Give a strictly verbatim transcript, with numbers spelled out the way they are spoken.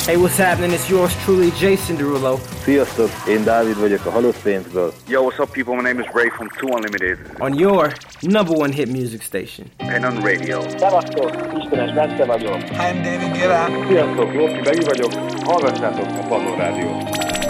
Hey, what's happening? It's yours truly, Jason Derulo. Sziasztok, én Dávid vagyok a Halott Pénzből. Yo, what's up, people? My name is Ray from Two Unlimited. On your number one hit music station. Pennon Radio. Szevasztok, Istenes Bence vagyok. Hi, I'm David Guetta. Sziasztok, Lóki Begi vagyok. Hallgassátok a Pannon Rádiót.